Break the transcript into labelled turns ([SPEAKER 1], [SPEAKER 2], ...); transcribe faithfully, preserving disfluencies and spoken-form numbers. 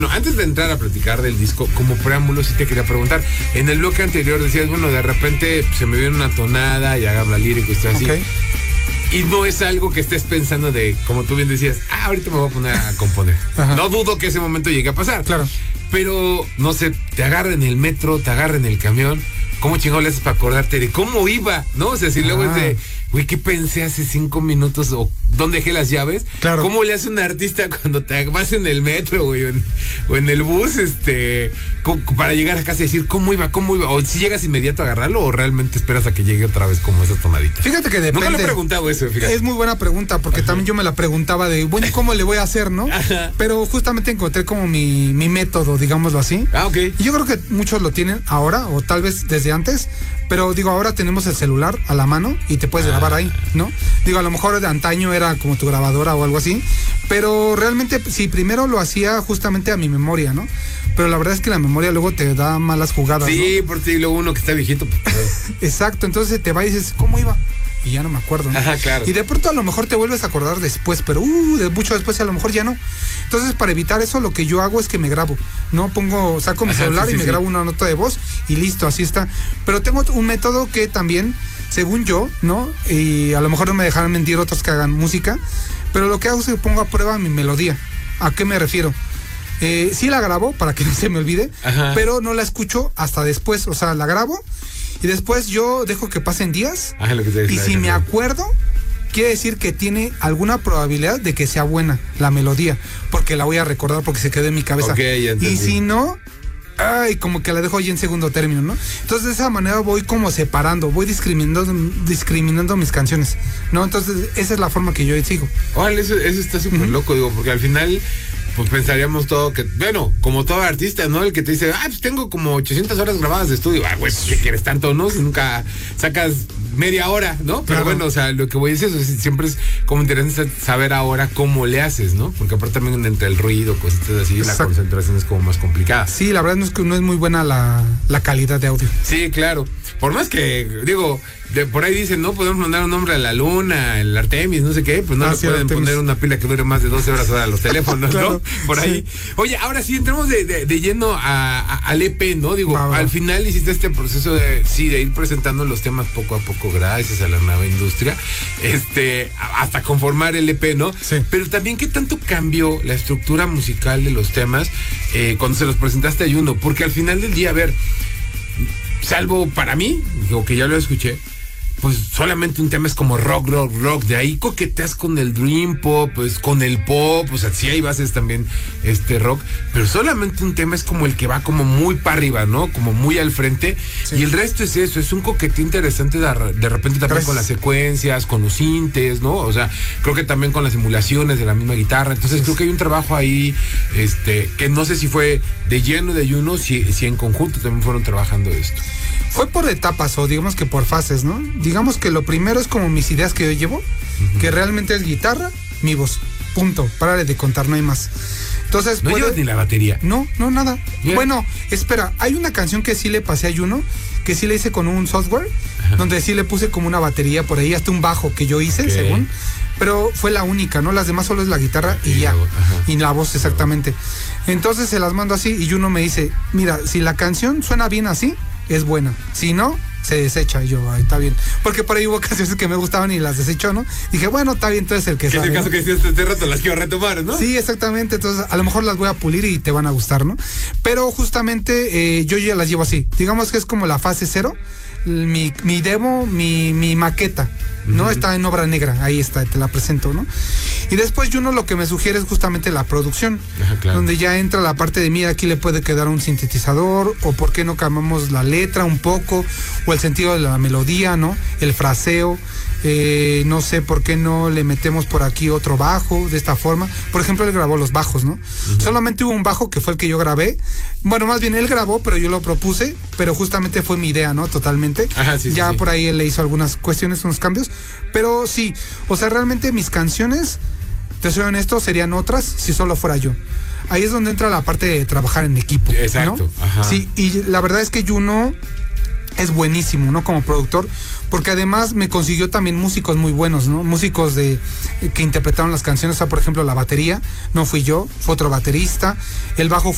[SPEAKER 1] Bueno, antes de entrar a platicar del disco, como preámbulo, sí te quería preguntar. En el bloque anterior decías, bueno, de repente se me viene una tonada y agarra la lírica y está así. Okay. Y no es algo que estés pensando de, como tú bien decías, ah, ahorita me voy a poner a componer. No dudo que ese momento llegue a pasar.
[SPEAKER 2] Claro.
[SPEAKER 1] Pero, no sé, te agarra en el metro, te agarra en el camión. ¿Cómo chingón le haces para acordarte de cómo iba? ¿No? O sea, si ah. luego es de, güey, ¿qué pensé hace cinco minutos? ¿O dónde dejé las llaves?
[SPEAKER 2] Claro.
[SPEAKER 1] ¿Cómo le hace un artista cuando te vas en el metro, güey, o en, o en el bus, este, para llegar a casa y decir, ¿cómo iba? ¿Cómo iba? O si llegas inmediato a agarrarlo, o realmente esperas a que llegue otra vez como esa tonadita.
[SPEAKER 2] Fíjate que depende.
[SPEAKER 1] Nunca le he preguntado eso, fíjate.
[SPEAKER 2] Es muy buena pregunta, porque Ajá. también yo me la preguntaba de, bueno, ¿cómo le voy a hacer, no? Ajá. Pero justamente encontré como mi, mi método, digámoslo así.
[SPEAKER 1] Ah, ok.
[SPEAKER 2] Y yo creo que muchos lo tienen ahora, o tal vez desde antes. Pero digo, ahora tenemos el celular a la mano y te puedes ah. grabar ahí, ¿no? Digo, a lo mejor de antaño era como tu grabadora o algo así, pero realmente sí, primero lo hacía justamente a mi memoria, ¿no? Pero la verdad es que la memoria luego te da malas jugadas,
[SPEAKER 1] Sí,
[SPEAKER 2] ¿no?
[SPEAKER 1] por ti, luego uno que está viejito.
[SPEAKER 2] Exacto, entonces te va y dices, ¿cómo iba? Y ya no me acuerdo, ¿no?
[SPEAKER 1] Ajá, claro.
[SPEAKER 2] Y de pronto a lo mejor te vuelves a acordar después, pero uh, de mucho después a lo mejor ya no. Entonces, para evitar eso, lo que yo hago es que me grabo, ¿no? Pongo, saco mi Ajá, celular sí, y sí, me sí. grabo una nota de voz y listo, así está. Pero tengo un método que también, según yo, ¿no? Y a lo mejor no me dejarán mentir otros que hagan música, pero lo que hago es que pongo a prueba mi melodía. ¿A qué me refiero? Eh, sí la grabo para que no se me olvide, Ajá. pero no la escucho hasta después, o sea, la grabo y después yo dejo que pasen días
[SPEAKER 1] Ajá, lo que te
[SPEAKER 2] y si me acuerdo, quiere decir que tiene alguna probabilidad de que sea buena la melodía, porque la voy a recordar porque se quedó en mi cabeza.
[SPEAKER 1] Okay, ya entendí.
[SPEAKER 2] Y si no, ay, como que la dejo ahí en segundo término, ¿no? Entonces de esa manera voy como separando, voy discriminando, discriminando mis canciones, ¿no? Entonces esa es la forma que yo sigo.
[SPEAKER 1] Órale, eso, eso está súper uh-huh. loco, digo, porque al final pues pensaríamos todo que, bueno, como todo artista, ¿no? El que te dice, ah, pues tengo como ochocientas horas grabadas de estudio. Ah, güey, ¿qué quieres tanto, no? Si nunca sacas media hora, ¿no? Pero claro. bueno, o sea, lo que voy a decir es, siempre es como interesante saber ahora cómo le haces, ¿no? Porque aparte también entre el ruido, cositas así, Exacto. la concentración es como más complicada.
[SPEAKER 2] Sí, la verdad no es que no es muy buena la, la calidad de audio.
[SPEAKER 1] Sí, claro. Por más que, digo, de, por ahí dicen, no podemos mandar un hombre a la luna, el Artemis, no sé qué, pues no ah, le sí, pueden Artemis. poner una pila que dure más de doce horas a los teléfonos, claro, ¿no? Por ahí. Sí. Oye, ahora sí, entremos de, de, de lleno a, a, al E P, ¿no? Digo, va, va. al final hiciste este proceso de, sí, de ir presentando los temas poco a poco, gracias a la nueva industria, este, hasta conformar el E P, ¿no?
[SPEAKER 2] Sí.
[SPEAKER 1] Pero también, ¿qué tanto cambió la estructura musical de los temas eh, cuando se los presentaste a Juno? Porque al final del día, a ver, salvo para mí, digo que ya lo escuché, pues solamente un tema es como rock, rock, rock. De ahí coqueteas con el dream pop, pues con el pop, o sea, sí hay bases también este rock, pero solamente un tema es como el que va como muy para arriba, ¿no? Como muy al frente. Sí. Y el resto es eso, es un coqueteo interesante de, de repente también Gracias. con las secuencias, con los sintes, ¿no? O sea, creo que también con las simulaciones de la misma guitarra. Entonces sí. creo que hay un trabajo ahí, este, que no sé si fue de lleno de Juno, si, si en conjunto también fueron trabajando esto.
[SPEAKER 2] Fue por etapas o digamos que por fases, ¿no? Digamos que lo primero es como mis ideas que yo llevo, uh-huh. que realmente es guitarra, mi voz, punto, párale de contar, no hay más. Entonces,
[SPEAKER 1] ¿no puede... llevas ni la batería?
[SPEAKER 2] No, no, nada. Bien. Bueno, espera, hay una canción que sí le pasé a Juno, que sí le hice con un software, Ajá. donde sí le puse como una batería por ahí, hasta un bajo que yo hice, okay. según, pero fue la única, ¿no? Las demás solo es la guitarra y, y ya, Ajá. y la voz exactamente. Entonces se las mando así y Juno me dice, mira, si la canción suena bien así, es buena, si no, se desecha. Y yo, ay, está bien, porque por ahí hubo canciones que me gustaban y las desechó, ¿no? Dije, bueno, está bien, entonces el que sabe,
[SPEAKER 1] en el caso, ¿no? que decías este rato las quiero retomar, ¿no?
[SPEAKER 2] Sí, exactamente, entonces a lo mejor las voy a pulir y te van a gustar, ¿no? Pero justamente eh, yo ya las llevo así, digamos que es como la fase cero, mi, mi demo, mi, mi maqueta, ¿no? Uh-huh. Está en obra negra, ahí está, te la presento, ¿no? Y después Juno lo que me sugiere es justamente la producción, Ajá, claro. donde ya entra la parte de, mira, aquí le puede quedar un sintetizador, o por qué no cambiamos la letra un poco, o el sentido de la melodía, ¿no? El fraseo, eh, no sé por qué no le metemos por aquí otro bajo, de esta forma. Por ejemplo, él grabó los bajos, ¿no? Uh-huh. Solamente hubo un bajo que fue el que yo grabé, bueno, más bien él grabó, pero yo lo propuse, pero justamente fue mi idea, ¿no? Totalmente.
[SPEAKER 1] Ajá, sí,
[SPEAKER 2] ya
[SPEAKER 1] sí, sí.
[SPEAKER 2] por ahí él le hizo algunas cuestiones, unos cambios, pero sí, o sea, realmente mis canciones, te soy honesto, serían otras si solo fuera yo. Ahí es donde entra la parte de trabajar en equipo.
[SPEAKER 1] Exacto.
[SPEAKER 2] ¿no?
[SPEAKER 1] Ajá.
[SPEAKER 2] Sí, y la verdad es que Juno es buenísimo, ¿no? Como productor, porque además me consiguió también músicos muy buenos, ¿no? Músicos de que interpretaron las canciones, o sea, por ejemplo, la batería, no fui yo, fue otro baterista, el bajo fue